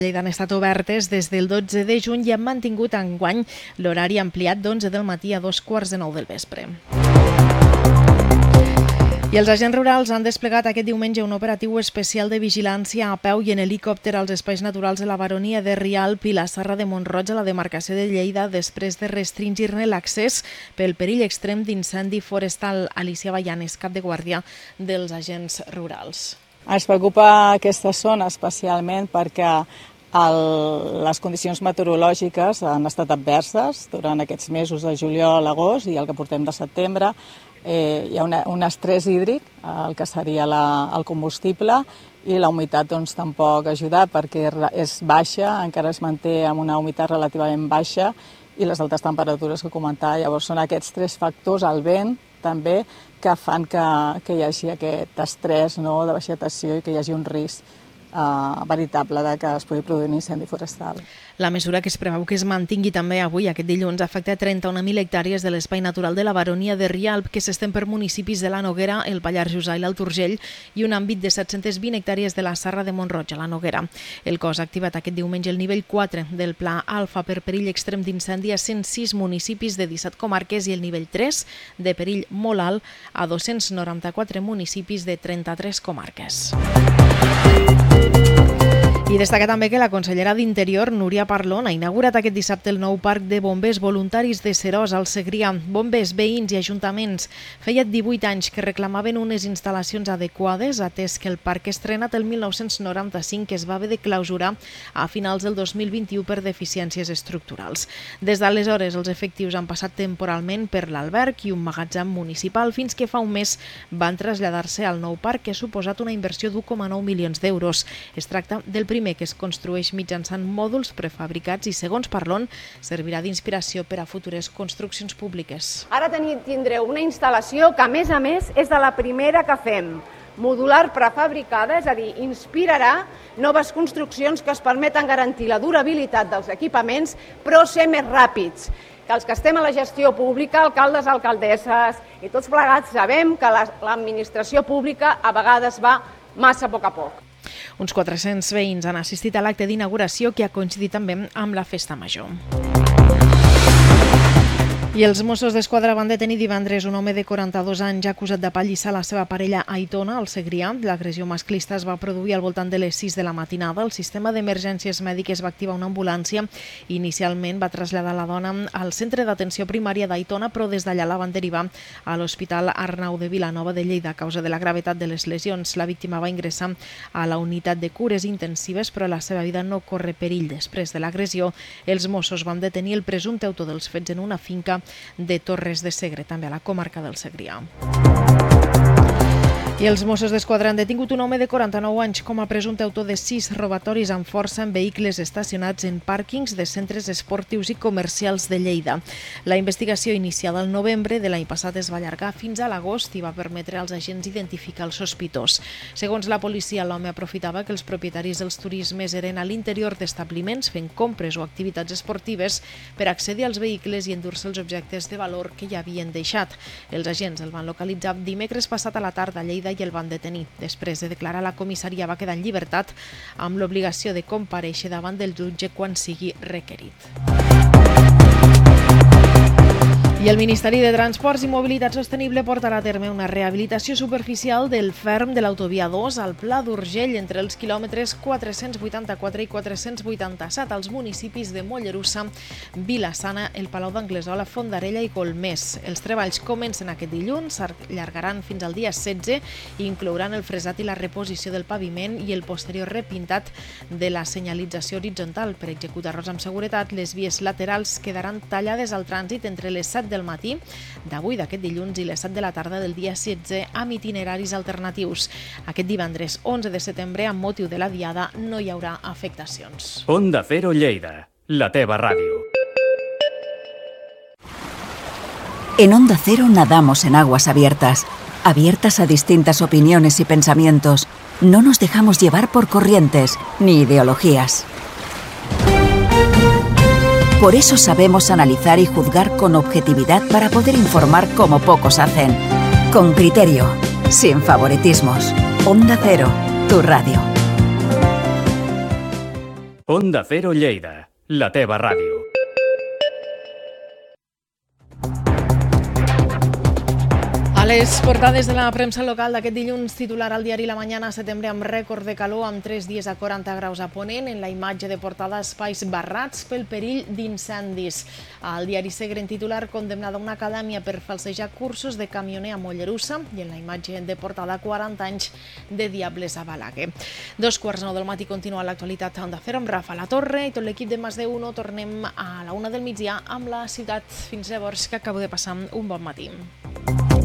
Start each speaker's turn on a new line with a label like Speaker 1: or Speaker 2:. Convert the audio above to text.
Speaker 1: Lleida han estat obertes des del 12 de juny i han mantingut enguany l'horari ampliat d'11 del matí a 2:15 del vespre. I els agents rurals han desplegat aquest diumenge un operatiu especial de vigilància a peu i en helicòpter als espais naturals de la Baronia de Rialp i la Serra de Mont-roig a la demarcació de Lleida després de restringir-ne l'accés pel perill extrem d'incendi forestal. Alicia Bayanes, cap de guàrdia dels agents rurals.
Speaker 2: Ens preocupa aquesta zona especialment perquè les condicions meteorològiques han estat adverses durant aquests mesos de juliol, agost i el que portem de setembre. Hi ha un estrès hídric, el que seria el combustible, i la humitat tampoc ha ajudat perquè és baixa, encara es manté amb una humitat relativament baixa i les altes temperatures que comentava. Llavors són aquests tres factors, el vent també, que fan que hi hagi aquest estrès de vegetació i que hi hagi un risc veritable de que es pugui produir un incendi forestal.
Speaker 1: La mesura que es preveu que es mantingui també avui, aquest dilluns, afecta 31.000 hectàrees de l'espai natural de la Baronia de Rialp, que s'estén per municipis de la Noguera, el Pallars Jussà i l'Alt Urgell, i un àmbit de 720 hectàrees de la Serra de Mont-roig, a la Noguera. El cos ha activat aquest diumenge el nivell 4 del Pla Alfa per perill extrem d'incendi a 106 municipis de 17 comarques i el nivell 3 de perill molt alt a 294 municipis de 33 comarques. I destaca també que la consellera d'Interior, Núria Parlon, ha inaugurat aquest dissabte el nou parc de bombers voluntaris de Seròs, al Segrià. Bombers, veïns i ajuntaments feia 18 anys que reclamaven unes instal·lacions adequades, atès que el parc estrenat el 1995 que es va haver de clausurar a finals del 2021 per deficiències estructurals. Des d'aleshores, els efectius han passat temporalment per l'alberg i un magatzem municipal fins que fa un mes van traslladar-se al nou parc, que ha suposat una inversió d'1,9 milions d'euros. Es tracta del primer que es construeix mitjançant mòduls prefabricats i, segons Parlon, servirà d'inspiració per a futures construccions públiques.
Speaker 3: Ara tindreu una instal·lació que, a més, és de la primera que fem, modular prefabricada, és a dir, inspirarà noves construccions que es permeten garantir la durabilitat dels equipaments, però ser més ràpids. Que els que estem a la gestió pública, alcaldes, alcaldesses i tots plegats, sabem que l'administració pública a vegades va massa a poc a poc.
Speaker 1: Uns 400 veïns han assistit a l'acte d'inauguració, que ha coincidit també amb la Festa Major. I els Mossos d'Esquadra van detenir divendres un home de 42 anys acusat d'apallissar la seva parella a Aitona, al Segrià. L'agressió masclista es va produir al voltant de les 6 de la matinada. El sistema d'emergències mèdiques va activar una ambulància. Inicialment va traslladar la dona al centre d'atenció primària d'Aitona, però des d'allà la van derivar a l'Hospital Arnau de Vilanova de Lleida a causa de la gravetat de les lesions. La víctima va ingressar a la unitat de cures intensives, però la seva vida no corre perill. Després de l'agressió, els Mossos van detenir el presumpte autor dels fets en una finca de Torres de Segre, també a la comarca del Segrià. I els Mossos d'Esquadra han detingut un home de 49 anys com a presumpte autor de 6 robatoris amb força en vehicles estacionats en pàrquings de centres esportius i comercials de Lleida. La investigació, iniciada el novembre de l'any passat, es va allargar fins a l'agost i va permetre als agents identificar el sospitós. Segons la policia, l'home aprofitava que els propietaris dels turismes eren a l'interior d'establiments fent compres o activitats esportives per accedir als vehicles i endur-se els objectes de valor que ja havien deixat. Els agents el van localitzar dimecres passat a la tarda a Lleida i el van detenir. Després de declarar a la comissaria, va quedar en llibertat amb l'obligació de comparèixer davant del jutge quan sigui requerit. I el Ministeri de Transports i Mobilitat Sostenible portarà a terme una rehabilitació superficial del ferm de l'autovia 2 al Pla d'Urgell entre els quilòmetres 484 i 487 als municipis de Mollerussa, Vila-sana, el Palau d'Anglesola, Fondarella i Golmés. Els treballs comencen aquest dilluns, s'allargaran fins al dia 16 i inclouran el fresat i la reposició del paviment i el posterior repintat de la senyalització horitzontal. Per executar-los amb seguretat, les vies laterals quedaran tallades al trànsit entre les 7 del matí d'avui, d'aquest dilluns, i les 7 de la tarda del dia 16 amb itineraris alternatius. Aquest divendres 11 de setembre, amb motiu de la Diada, no hi haurà afectacions.
Speaker 4: Onda Cero Lleida, la teva ràdio.
Speaker 5: En Onda Cero nadamos en aguas abiertas a distintas opiniones y pensamientos. No nos dejamos llevar por corrientes ni ideologías. Por eso sabemos analizar y juzgar con objetividad para poder informar como pocos hacen. Con criterio, sin favoritismos. Onda Cero, tu radio.
Speaker 4: Onda Cero Lleida, la teva ràdio.
Speaker 1: A les portades de la premsa local d'aquest dilluns, titular al diari La Mañana, setembre amb rècord de calor amb 3 dies a 40 graus a Ponent. En la imatge de portada, espais barrats pel perill d'incendis. Al diari Segre, en titular, condemnada una acadèmia per falsejar cursos de camioner a Mollerussa. I en la imatge de portada, 40 anys de Diables a Balaguer. 2:15 del matí continua l'actualitat a Onda Cero amb Rafa La Torre i tot l'equip de Más de Uno. Tornem a la 1 del migdia amb la ciutat. Fins llavors, que acabo de passar un bon matí.